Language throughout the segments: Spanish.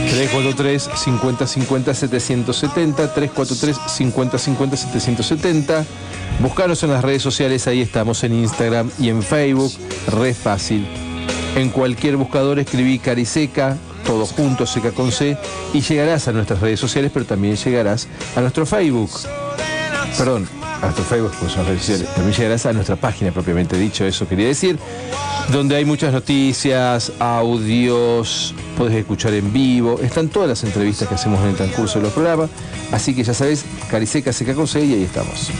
343 50 50 770, 343 50 50 770. Buscanos en las redes sociales, ahí estamos en Instagram y en Facebook, re fácil. En cualquier buscador escribí Cariseca, todo junto, seca con C, y llegarás a nuestras redes sociales, pero también llegarás a nuestro Facebook. Perdón, a nuestro Facebook, pues son redes sociales. También llegarás a nuestra página, propiamente dicho, eso quería decir, donde hay muchas noticias, audios, podés escuchar en vivo, están todas las entrevistas que hacemos en el transcurso de los programas, así que ya sabés, Cariseca, seca con C, y ahí estamos.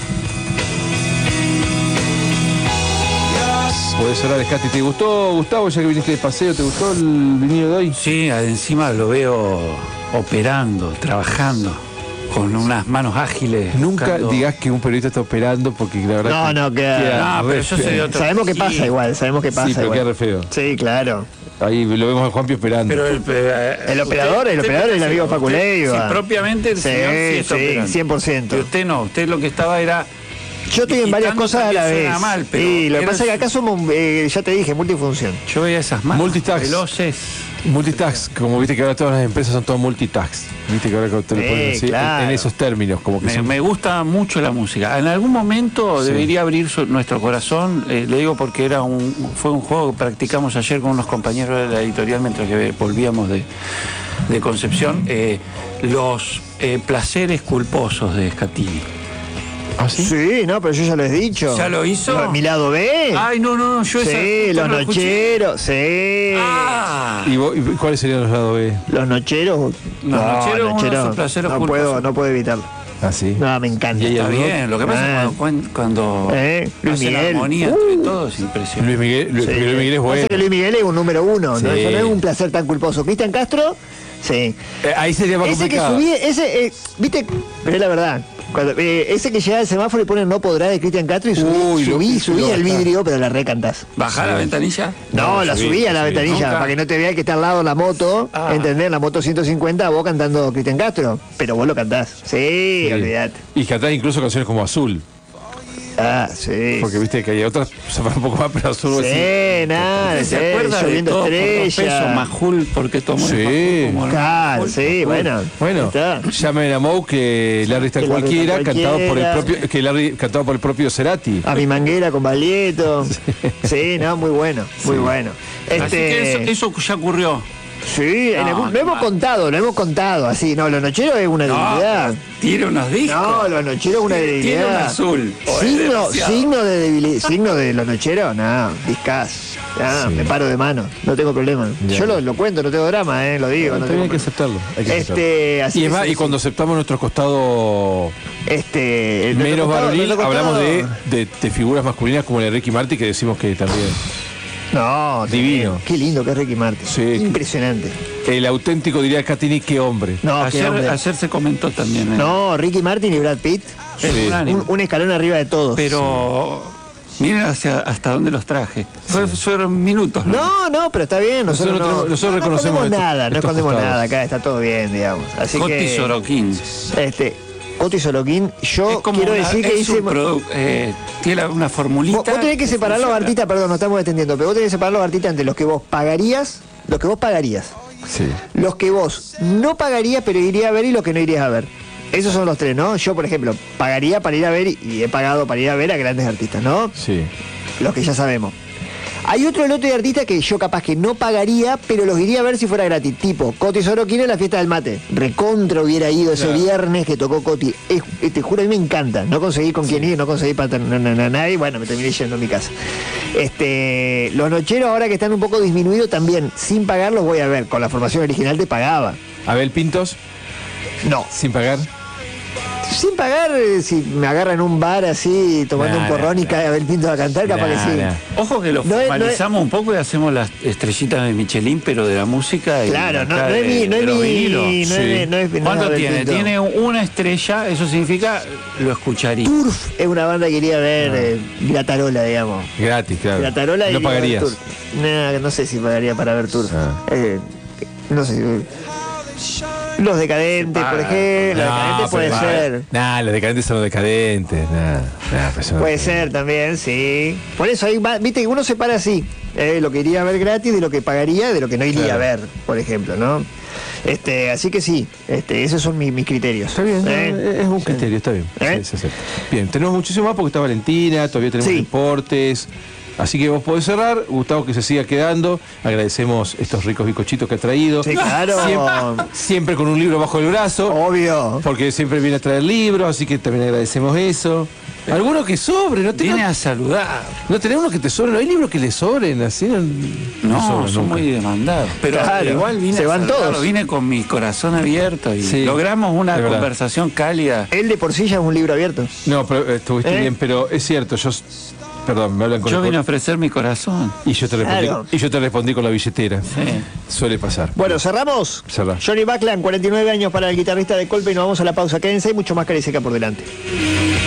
Podés hablar, Katy. ¿Te gustó, Gustavo, ya que viniste de paseo? ¿Te gustó el vinilo de hoy? Sí, encima lo veo operando, trabajando, con unas manos ágiles. Nunca buscando... digas que un periodista está operando, porque la verdad No, queda pero yo soy de otro. Sabemos que pasa igual, sabemos que pasa sí, pero igual. queda re feo. Sí, claro. Ahí lo vemos a Juanpi operando. Pero El operador es el amigo Facu Leiva. Sí, propiamente el señor sí está operando. 100%. Y usted no, usted lo que estaba era... Yo estoy en varias cosas a la vez. Mal, pero sí, lo que pasa es que acá somos, ya te dije, multifunción. Yo veía esas manos Multitask. veloces. Multitask, como viste que ahora todas las empresas son todas multitask. Viste que ahora te lo ponen así, claro. en esos términos, como que Me gusta mucho la música. En algún momento debería abrir nuestro corazón, le digo porque fue un juego que practicamos ayer con unos compañeros de la editorial mientras que volvíamos de Concepción, los placeres culposos de Scatini. ¿Ah, sí? Sí, no, pero yo ya lo he dicho. ¿Ya lo hizo? Mi lado B. Ay, no, yo esa... Sí, los no nocheros, sí. Ah. ¿Y cuáles serían los lados B? Los nocheros. Nocheros, uno de esos placeres no culposos. puedo evitarlo. Ah, sí. No, me encanta. ¿Y ella Está bien, lo que pasa es cuando Luis hace la Miguel. armonía entre todos es impresionante. Luis Miguel es bueno. Pasa que Luis Miguel es un número uno, Sí. ¿no? Eso no es un placer tan culposo. Cristian Castro, sí. Ahí sería más Ese que complicado. subí, viste, pero es la verdad. Ese que llega al semáforo y pone no podrá de Cristian Castro y subí el vidrio, pero la recantás. ¿Bajar la ventanilla? No, la subí a la ventanilla, Nunca. para que no te vea que está al lado la moto, ¿entendés? La moto 150, vos cantando Cristian Castro, pero vos lo cantás. Sí, olvidate. Y cantás incluso canciones como Azul. Ah, sí. Porque viste que hay otras, se van un poco más, pero Azul Sí, así. nada, ¿Se acuerda de lloviendo todo por 2 pesos? estrellas. Majul, porque tomó Sí. el Majul, Claro, sí, bueno. Bueno, Está. llamen a Mou, que Larry está Que Larry cualquiera, está cantado por el cualquiera. propio, que Larry cantado por el propio Cerati. A mi manguera con Baglietto. Sí, no, muy bueno, muy bueno. Así que eso ya ocurrió. Sí, No, lo hemos contado, así. No, los nocheros es una debilidad. Tira unos discos. No, los nocheros es una Tiene un debilidad. azul. Signo de debilidad. Signo de los nocheros, no, discas. Sí. Me paro de mano, no tengo problema. Bien. Yo lo cuento, no tengo drama, lo digo. No También hay tengo que aceptarlo. Hay que aceptarlo. así Y es que más, sí, y cuando aceptamos nuestro costado menos varonil, hablamos de figuras masculinas como la de Ricky Martin, que decimos que también. No, Divino. Qué lindo que es Ricky Martin. Sí. Impresionante. El auténtico, diría Catini, qué hombre. No, qué hombre. Ayer se comentó también. No, Ricky Martin y Brad Pitt. Es Sí. unánime. Un escalón arriba de todos. Pero miren hasta dónde los traje. Fueron minutos. No, pero está bien. Nosotros reconocemos escondemos nada, no estos escondemos costados. nada. Acá está todo bien, digamos. Así Coti que Sorokin. Coti Sorokin, yo quiero decir que hice. Tiene una formulita. Vos tenés que separar los artistas, perdón, nos estamos extendiendo, pero vos tenés que separar los artistas entre los que vos pagarías, Sí. los que vos no pagarías pero irías a ver y los que no irías a ver. Esos son los tres, ¿no? Yo, por ejemplo, pagaría para ir a ver y he pagado para ir a ver a grandes artistas, ¿no? Sí. Los que ya sabemos. Hay otro lote de artistas que yo capaz que no pagaría, pero los iría a ver si fuera gratis. Tipo, Coti Sorokin en la fiesta del mate. Recontra hubiera ido ese viernes que tocó Coti. Te juro, a mí me encanta. No conseguí con quién ir, no conseguí para nadie. Bueno, me terminé yendo a mi casa. Los nocheros, ahora que están un poco disminuidos, también, sin pagar los voy a ver. Con la formación original te pagaba. Abel Pintos, No. sin pagar. Sin pagar, si me agarran en un bar así, tomando un porrón y cae Abel Pinto a cantar, capaz que sí. Ojo que lo formalizamos un poco y hacemos las estrellitas de Michelin, pero de la música. Y Claro, no acá es mi. de los vinilos. No es ¿Cuánto Abel tiene? Pinto. Tiene una estrella, eso significa lo escucharía. Turf es una banda que quería ver, Gratarola, digamos. Gratis, claro. Gratarola No iría a ver pagarías. Turf. No sé si pagaría para ver Turf. Ah. No sé. Los Decadentes, por ejemplo. Los Decadentes puede ser. Nah, los Decadentes son los Decadentes. Puede ser también, sí. Por eso ahí va, viste que uno separa así, lo que iría a ver gratis de lo que pagaría, de lo que no iría a ver, por ejemplo, ¿no? Así que sí, esos son mis criterios. Está bien, es un criterio, está bien. Sí, sí. Bien, tenemos muchísimo más porque está Valentina, todavía tenemos deportes. Así que vos podés cerrar, Gustavo que se siga quedando, agradecemos estos ricos bizcochitos que ha traído. Sí, claro. Siempre con un libro bajo el brazo. Obvio. Porque siempre viene a traer libros, así que también agradecemos eso. Alguno que sobre, no viene a saludar. No tenemos uno que te sobre, no hay libros que le sobren, así no sobran, son muy demandados. Pero claro, igual vine se van todos. Vine con mi corazón abierto y logramos una conversación cálida. Él de por sí ya es un libro abierto. No, pero estuviste bien, pero es cierto, perdón, me hablan con yo vine a ofrecer mi corazón. Y yo te respondí con la billetera. Sí. Suele pasar. Bueno, ¿cerramos? Cerramos. Johnny Buckland, 49 años para el guitarrista de Coldplay. Nos vamos a la pausa. Quédense, hay mucho más Cariseca por delante.